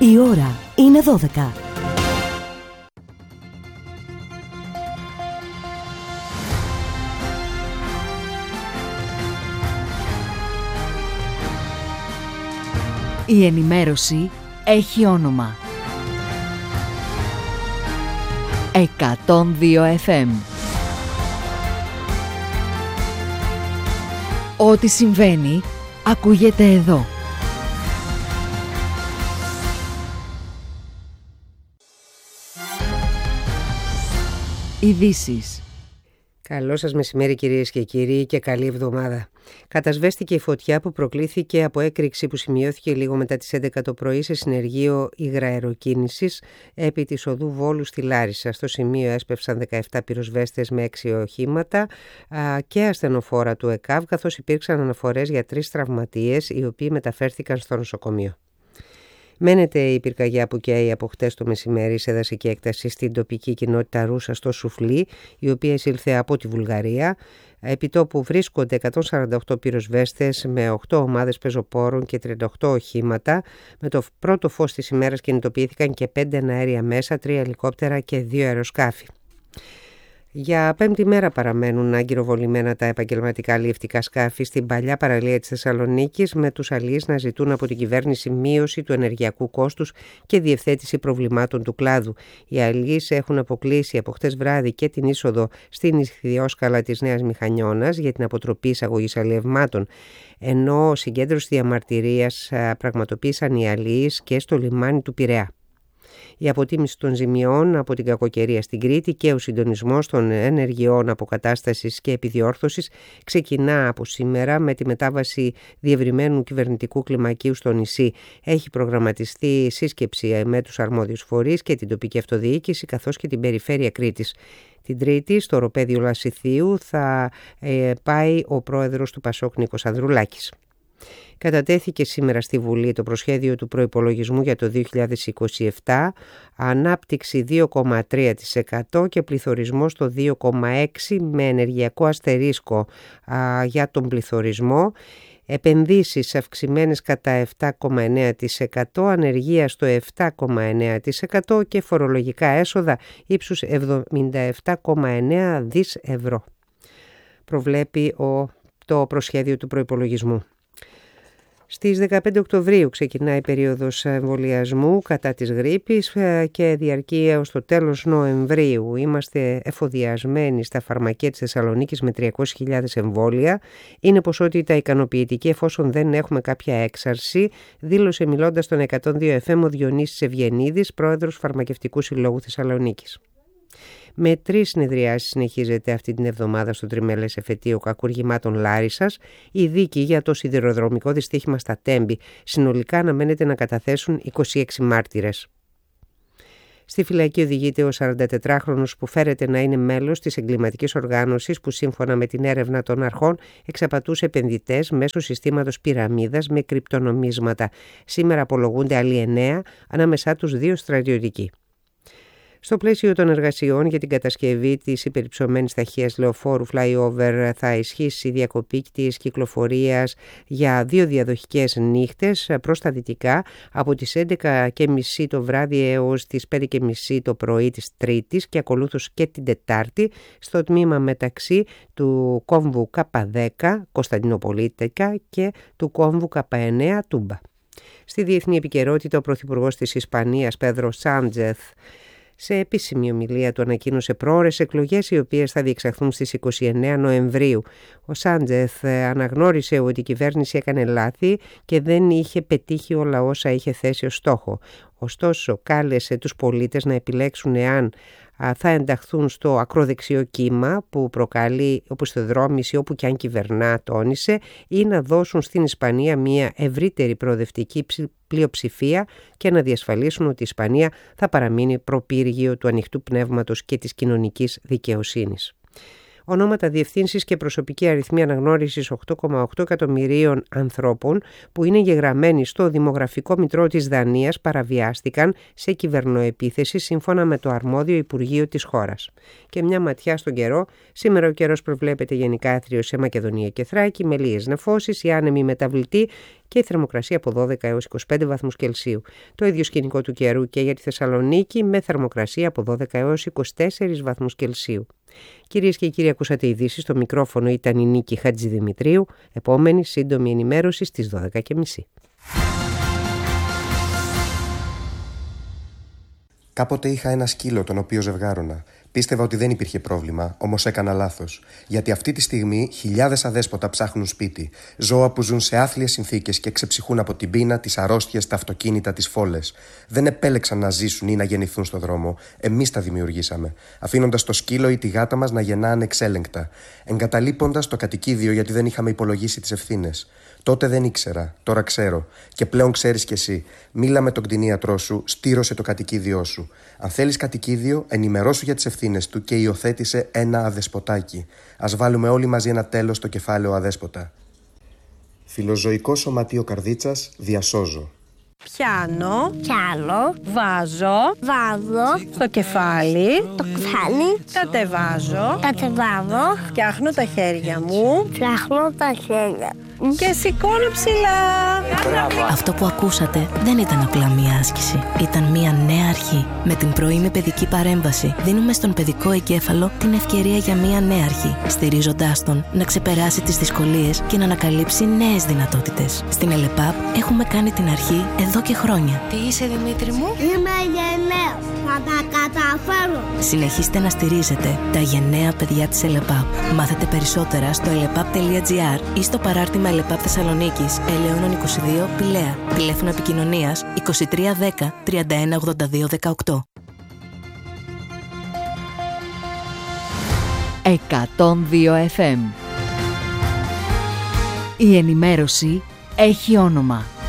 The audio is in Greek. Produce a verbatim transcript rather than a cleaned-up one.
Η ώρα είναι δώδεκα. Η ενημέρωση έχει όνομα. εκατόν δύο εφ εμ. Ό,τι συμβαίνει, ακούγεται εδώ. Ειδήσεις. Καλό σας μεσημέρι κυρίες και κύριοι και καλή εβδομάδα. Κατασβέστηκε η φωτιά που προκλήθηκε από έκρηξη που σημειώθηκε λίγο μετά τις έντεκα το πρωί σε συνεργείο υγραεροκίνησης επί της οδού Βόλου στη Λάρισα. Στο σημείο έσπευσαν δεκαεπτά πυροσβέστες με έξι οχήματα και ασθενοφόρα του ΕΚΑΒ, καθώς υπήρξαν αναφορές για τρεις τραυματίες οι οποίοι μεταφέρθηκαν στο νοσοκομείο. Μένεται η πυρκαγιά που καίει από χτες το μεσημέρι σε δασική έκταση στην τοπική κοινότητα Ρούσα στο Σουφλί, η οποία εισήλθε από τη Βουλγαρία. Επί τόπου βρίσκονται εκατόν σαράντα οκτώ πυροσβέστες με οκτώ ομάδες πεζοπόρων και τριάντα οκτώ οχήματα. Με το πρώτο φως της ημέρας κινητοποιήθηκαν και πέντε εναέρια μέσα, τρία ελικόπτερα και δύο αεροσκάφη. Για πέμπτη μέρα παραμένουν αγκυροβολημένα τα επαγγελματικά αλλιευτικά σκάφη στην παλιά παραλία της Θεσσαλονίκης, με τους αλλιείς να ζητούν από την κυβέρνηση μείωση του ενεργειακού κόστους και διευθέτηση προβλημάτων του κλάδου. Οι αλλιείς έχουν αποκλείσει από χτες βράδυ και την είσοδο στην Ηχθιόσκαλα της Νέας Μηχανιώνας για την αποτροπή εισαγωγής αλλιευμάτων, ενώ συγκέντρωση διαμαρτυρίας πραγματοποίησαν οι αλλιείς και στο λιμάνι του Πειραιά. Η αποτίμηση των ζημιών από την κακοκαιρία στην Κρήτη και ο συντονισμός των ενεργειών αποκατάστασης και επιδιόρθωσης ξεκινά από σήμερα με τη μετάβαση διευρυμένου κυβερνητικού κλιμακίου στο νησί. Έχει προγραμματιστεί σύσκεψη με τους αρμόδιους φορείς και την τοπική αυτοδιοίκηση, καθώς και την περιφέρεια Κρήτης. Την Τρίτη, στο οροπέδιο Λασιθίου, θα ε, πάει ο πρόεδρος του Πασόκ Νίκος Ανδρουλάκης. Κατατέθηκε σήμερα στη Βουλή το προσχέδιο του προϋπολογισμού για το δύο χιλιάδες είκοσι επτά, ανάπτυξη δύο κόμμα τρία τοις εκατό και πληθωρισμό στο δύο κόμμα έξι τοις εκατό με ενεργειακό αστερίσκο α, για τον πληθωρισμό, επενδύσεις αυξημένες κατά επτά κόμμα εννέα τοις εκατό, ανεργία στο επτά κόμμα εννέα τοις εκατό και φορολογικά έσοδα ύψους εβδομήντα επτά κόμμα εννέα δισεκατομμύρια ευρώ. Προβλέπει ο, το προσχέδιο του προϋπολογισμού. Στις δεκαπέντε Οκτωβρίου ξεκινάει η περίοδος εμβολιασμού κατά της γρίπης και διαρκεί έως το τέλος Νοεμβρίου. Είμαστε εφοδιασμένοι στα φαρμακεία της Θεσσαλονίκης με τριακόσιες χιλιάδες εμβόλια. Είναι ποσότητα ικανοποιητική εφόσον δεν έχουμε κάποια έξαρση, δήλωσε μιλώντας στον εκατόν δύο εφ εμ ο Διονύσης Ευγενίδης, πρόεδρος Φαρμακευτικού Συλλόγου Θεσσαλονίκης. Με τρεις συνεδριάσεις συνεχίζεται αυτή την εβδομάδα στο τριμελές εφετείο κακουργημάτων Λάρισσας η δίκη για το σιδηροδρομικό δυστύχημα στα Τέμπη. Συνολικά αναμένεται να καταθέσουν είκοσι έξι μάρτυρες. Στη φυλακή οδηγείται ο σαραντατετράχρονος που φέρεται να είναι μέλος της εγκληματικής οργάνωσης που σύμφωνα με την έρευνα των αρχών εξαπατούσε επενδυτές μέσω συστήματος πυραμίδας με κρυπτονομίσματα. Σήμερα απολογούνται άλλοι εννέα, ανάμεσά τους δύο στρατιωτικοί. Στο πλαίσιο των εργασιών για την κατασκευή της υπερυψωμένης ταχείας λεωφόρου flyover θα ισχύσει η διακοπή της κυκλοφορίας για δύο διαδοχικές νύχτες προς τα δυτικά από τις έντεκα και μισή το βράδυ έως τις πέντε και μισή το πρωί της Τρίτης και ακολούθως και την Τετάρτη στο τμήμα μεταξύ του κόμβου Κ δέκα Κωνσταντινοπολίτικα και του κόμβου Κ εννέα Τούμπα. Στη διεθνή επικαιρότητα, ο Πρωθυπουργός της Ισπανίας Πέδρο Σάντζεθ σε επίσημη ομιλία του ανακοίνωσε πρόωρες εκλογές οι οποίες θα διεξαχθούν στις είκοσι εννέα Νοεμβρίου. Ο Σάντζεθ αναγνώρισε ότι η κυβέρνηση έκανε λάθη και δεν είχε πετύχει όλα όσα είχε θέσει ως στόχο. Ωστόσο, κάλεσε τους πολίτες να επιλέξουν εάν θα ενταχθούν στο ακροδεξιό κύμα που προκαλεί οπισθοδρόμηση όπου και αν κυβερνά, τόνισε, ή να δώσουν στην Ισπανία μια ευρύτερη προοδευτική πλειοψηφία και να διασφαλίσουν ότι η Ισπανία θα παραμείνει προπύργιο του ανοιχτού πνεύματος και της κοινωνικής δικαιοσύνης. ονόματα διευθύνσεις και προσωπική αριθμή αναγνώρισης οκτώ κόμμα οκτώ εκατομμυρίων ανθρώπων που είναι γεγραμμένοι στο Δημογραφικό Μητρό της Δανίας παραβιάστηκαν σε κυβερνοεπίθεση σύμφωνα με το αρμόδιο Υπουργείο της χώρας. Και μια ματιά στον καιρό. Σήμερα ο καιρός προβλέπεται γενικά άθριος σε Μακεδονία και Θράκη με λίγες νεφώσεις, η άνεμη μεταβλητή και η θερμοκρασία από δώδεκα έως είκοσι πέντε βαθμούς Κελσίου. Το ίδιο σκηνικό του καιρού και για τη Θεσσαλονίκη με θερμοκρασία από δώδεκα έως είκοσι τέσσερις βαθμούς Κελσίου. Κυρίες και κύριοι, ακούσατε ειδήσεις. Στο μικρόφωνο ήταν η Νίκη Χατζηδημητρίου. Επόμενη σύντομη ενημέρωση στις δώδεκα και μισή. Κάποτε είχα ένα σκύλο τον οποίο ζευγάρωνα. Πίστευα ότι δεν υπήρχε πρόβλημα, όμως έκανα λάθος. Γιατί αυτή τη στιγμή χιλιάδες αδέσποτα ψάχνουν σπίτι. Ζώα που ζουν σε άθλιες συνθήκες και ξεψυχούν από την πείνα, τις αρρώστιες, τα αυτοκίνητα, τις φόλες. Δεν επέλεξαν να ζήσουν ή να γεννηθούν στο δρόμο. Εμείς τα δημιουργήσαμε. Αφήνοντας το σκύλο ή τη γάτα μας να γεννά ανεξέλεγκτα. Εγκαταλείποντας το κατοικίδιο γιατί δεν είχαμε υπολογίσει τις ευθύνες. Τότε δεν ήξερα, τώρα ξέρω. Και πλέον ξέρεις κι εσύ. Μίλα με τον κτηνίατρό σου, στήρωσε το κατοικίδιό σου. Αν θέλεις κατοικίδιο, ενημερώσου για τις ευθύνες του και υιοθέτησε ένα αδεσποτάκι. Ας βάλουμε όλοι μαζί ένα τέλος στο κεφάλαιο αδέσποτα. Φιλοζωικό σωματείο καρδίτσας, διασώζω. Πιάνω, Πιάνω, βάζω, βάζω, στο κεφάλι, το κεφάλι, κατεβάζω, κατεβάζω, φτιάχνω τα χέρια μου φτιάχνω τα χέρια και σηκώνω ψηλά. Αυτό που ακούσατε δεν ήταν απλά μία άσκηση. Ήταν μία νέα αρχή. Με την πρωινή παιδική παρέμβαση δίνουμε στον παιδικό εγκέφαλο την ευκαιρία για μία νέα αρχή, στηρίζοντάς τον να ξεπεράσει τις δυσκολίες και να ανακαλύψει νέες δυνατότητες. Στην ΕΛΕΠΑΠ έχουμε κάνει την αρχή εδώ και χρόνια. Τι είσαι, Δημήτρη μου? Είμαι γενναίος, θα τα καταφέρω. Συνεχίστε να στηρίζετε τα γενναία παιδιά της ΕΛΕΠΑΠ. Μάθετε περισσότερα στο ελεπαπ τελεία τζι άρ ή στο παράρτημα ΕΛΕΠΑΠ Θεσσαλονίκης, Ελαιώνων είκοσι δύο, Πηλαία. Τηλέφωνο επικοινωνίας είκοσι τρία δέκα τριάντα ένα ογδόντα δύο δεκαοκτώ. εκατόν δύο εφ εμ. Η ενημέρωση έχει όνομα.